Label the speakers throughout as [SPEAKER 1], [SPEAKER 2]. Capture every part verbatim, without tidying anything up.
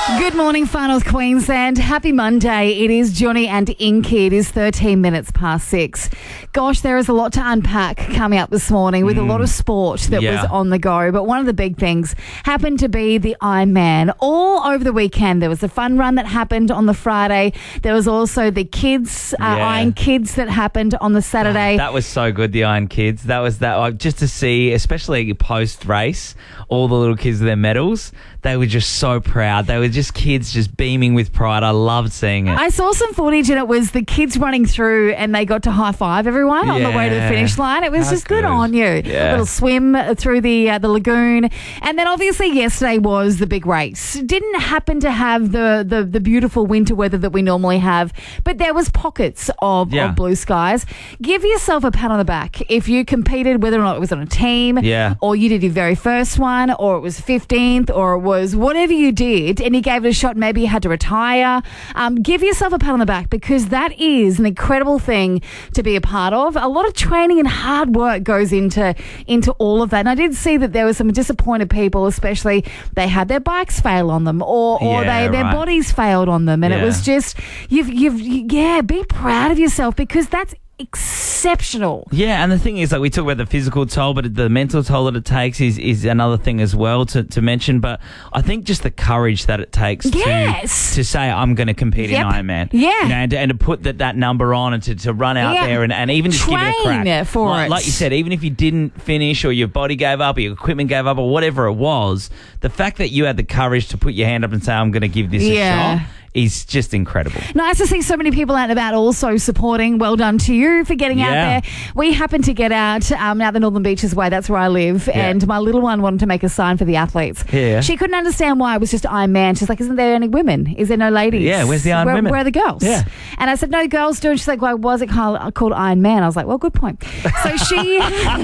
[SPEAKER 1] Good morning, Far North Queensland. Happy Monday. It is Johnny and Inky. It is thirteen minutes past six. Gosh, there is a lot to unpack coming up this morning with mm. a lot of sport that
[SPEAKER 2] yeah.
[SPEAKER 1] was on the go. But one of the big things happened to be the Ironman. All over the weekend, there was a fun run that happened on the Friday. There was also the kids, uh,
[SPEAKER 2] yeah.
[SPEAKER 1] Iron Kids that happened on the Saturday.
[SPEAKER 2] That was so good, the Iron Kids. That was that. Uh, just to see, especially post-race, all the little kids with their medals. They were just so proud. They were just kids just beaming with pride. I loved seeing it.
[SPEAKER 1] I saw some footage and it was the kids running through and they got to high-five everyone yeah. on the way to the finish line. It was
[SPEAKER 2] How
[SPEAKER 1] just good, good on you.
[SPEAKER 2] Yeah.
[SPEAKER 1] A little swim through the uh, the lagoon. And then obviously yesterday was the big race. Didn't happen to have the, the, the beautiful winter weather that we normally have, but there was pockets of,
[SPEAKER 2] yeah.
[SPEAKER 1] of blue skies. Give yourself a pat on the back if you competed, whether or not it was on a team
[SPEAKER 2] yeah.
[SPEAKER 1] or you did your very first one or it was fifteenth or it was whatever you did and you gave it a shot, maybe you had to retire. Um, give yourself a pat on the back because that is an incredible thing to be a part of. A lot of training and hard work goes into into all of that. And I did see that there were some disappointed people, especially they had their bikes fail on them or, or
[SPEAKER 2] yeah,
[SPEAKER 1] they their
[SPEAKER 2] right.
[SPEAKER 1] bodies failed on them. And
[SPEAKER 2] yeah.
[SPEAKER 1] it was just, you've, you've, yeah, be proud of yourself because that's exceptional.
[SPEAKER 2] Yeah, and the thing is, like we talk about the physical toll, but the mental toll that it takes is, is another thing as well to, to mention. But I think just the courage that it takes
[SPEAKER 1] yes.
[SPEAKER 2] to to say I'm going to compete
[SPEAKER 1] yep.
[SPEAKER 2] in Ironman.
[SPEAKER 1] Yeah.
[SPEAKER 2] You know, and, to, and to put that, that number on and to, to run out
[SPEAKER 1] yeah.
[SPEAKER 2] there and, and even just
[SPEAKER 1] Train
[SPEAKER 2] give it a crack.
[SPEAKER 1] for
[SPEAKER 2] like,
[SPEAKER 1] it.
[SPEAKER 2] Like you said, even if you didn't finish or your body gave up or your equipment gave up or whatever it was, the fact that you had the courage to put your hand up and say I'm going to give this
[SPEAKER 1] yeah.
[SPEAKER 2] a shot is just incredible.
[SPEAKER 1] Nice to see so many people out and about also supporting. Well done to you for getting
[SPEAKER 2] yeah.
[SPEAKER 1] out there. We happened to get out um, out the Northern Beaches way. That's where I live.
[SPEAKER 2] Yeah.
[SPEAKER 1] And my little one wanted to make a sign for the athletes.
[SPEAKER 2] Yeah.
[SPEAKER 1] She couldn't understand why it was just Iron Man. She's like, isn't there any women? Is there no ladies?
[SPEAKER 2] Yeah, where's the Iron
[SPEAKER 1] where,
[SPEAKER 2] women?
[SPEAKER 1] Where are the girls?
[SPEAKER 2] Yeah.
[SPEAKER 1] And I said, no, girls do. And she's like, why was it called, called Iron Man? I was like, well, good point. So she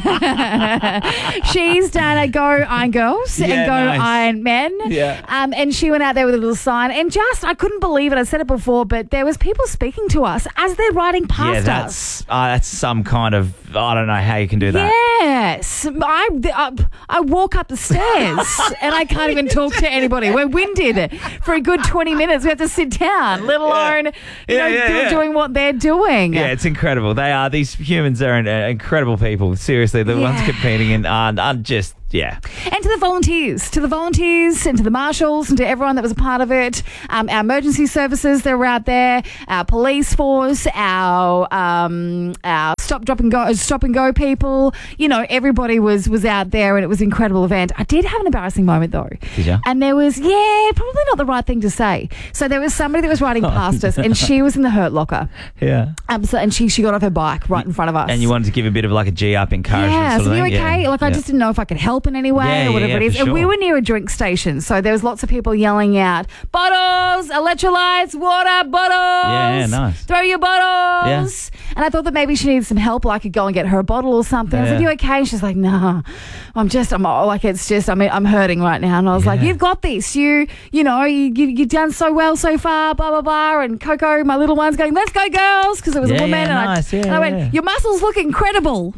[SPEAKER 1] she's done a go Iron Girls
[SPEAKER 2] yeah,
[SPEAKER 1] and go
[SPEAKER 2] nice.
[SPEAKER 1] Iron Men.
[SPEAKER 2] Yeah.
[SPEAKER 1] Um, and she went out there with a little sign. And just, I couldn't believe it. I said it before, but there was people speaking to us as they're riding past
[SPEAKER 2] yeah, that's,
[SPEAKER 1] us.
[SPEAKER 2] Uh, that's some kind of, I don't know how you can do that.
[SPEAKER 1] Yes. I, I, I walk up the stairs and I can't even talk to anybody. We're winded for a good twenty minutes. We have to sit down, let alone you
[SPEAKER 2] Yeah,
[SPEAKER 1] know,
[SPEAKER 2] yeah,
[SPEAKER 1] do,
[SPEAKER 2] yeah.
[SPEAKER 1] doing what they're doing.
[SPEAKER 2] Yeah, it's incredible. They are, these humans are uh, incredible people. Seriously, the
[SPEAKER 1] Yeah.
[SPEAKER 2] ones competing and are, are just, yeah.
[SPEAKER 1] And to the volunteers, to the volunteers and to the marshals and to everyone that was a part of it, um, our emergency services that were out there, our police force, our um, our stop, drop and go, stop and go people. You know, everybody was was out there and it was an incredible event. I did have an embarrassing moment though.
[SPEAKER 2] Did you?
[SPEAKER 1] And there was, yeah, probably not the right thing to say. So there was somebody that was riding past us and she was in the hurt locker.
[SPEAKER 2] Yeah.
[SPEAKER 1] Um, so, and she, she got off her bike right in front of us.
[SPEAKER 2] And you wanted to give a bit of like a G up encouragement
[SPEAKER 1] Yeah,
[SPEAKER 2] sort
[SPEAKER 1] so
[SPEAKER 2] of
[SPEAKER 1] are you
[SPEAKER 2] thing?
[SPEAKER 1] okay?
[SPEAKER 2] Yeah.
[SPEAKER 1] Like I
[SPEAKER 2] yeah.
[SPEAKER 1] just didn't know if I could help in any way
[SPEAKER 2] Yeah,
[SPEAKER 1] or whatever
[SPEAKER 2] yeah,
[SPEAKER 1] it is.
[SPEAKER 2] for
[SPEAKER 1] And we
[SPEAKER 2] sure.
[SPEAKER 1] were near a drink station, so there was lots of people yelling out, bottles, electrolytes, water, bottles.
[SPEAKER 2] Yeah, nice.
[SPEAKER 1] Throw your bottles. And I thought that maybe she needed some help, like I could go and get her a bottle or something. I was
[SPEAKER 2] Yeah.
[SPEAKER 1] like, you okay? And she's like, nah, I'm just, I'm like, it's just, I mean, I'm hurting right now. And I was like,
[SPEAKER 2] Yeah.
[SPEAKER 1] you've got this. You, you know, you, you, you've done so well so far, blah, blah, blah. And Coco, my little one's going, let's go, girls, because it was
[SPEAKER 2] Yeah,
[SPEAKER 1] a woman.
[SPEAKER 2] yeah,
[SPEAKER 1] and
[SPEAKER 2] nice.
[SPEAKER 1] I,
[SPEAKER 2] Yeah,
[SPEAKER 1] and I went,
[SPEAKER 2] yeah.
[SPEAKER 1] your muscles look incredible.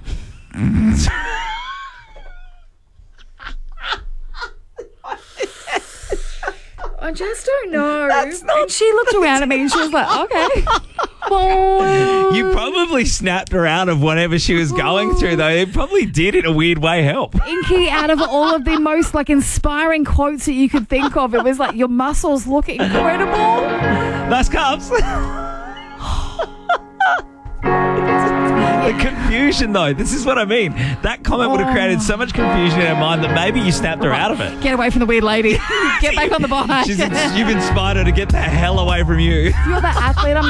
[SPEAKER 1] I just don't know.
[SPEAKER 2] That's not-
[SPEAKER 1] And she looked around at me and she was like, okay.
[SPEAKER 2] You probably snapped her out of whatever she was going through, though. It probably did, in a weird way, help.
[SPEAKER 1] Inky, out of all of the most like inspiring quotes that you could think of, it was like, your muscles look incredible.
[SPEAKER 2] Nice cups. The confusion, though. This is what I mean. That comment would have created so much confusion in her mind that maybe you snapped her out of it.
[SPEAKER 1] Get away from the weird lady. Get back on the bike.
[SPEAKER 2] She's, you've inspired her to get the hell away from you.
[SPEAKER 1] You're the athlete. I'm